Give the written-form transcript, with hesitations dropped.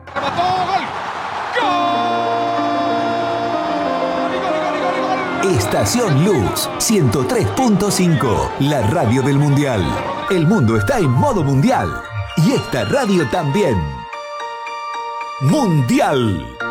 Remató, gol. ¡Gol! Estación Luz 103.5, la radio del Mundial. El mundo está en modo mundial y esta radio también. Mundial.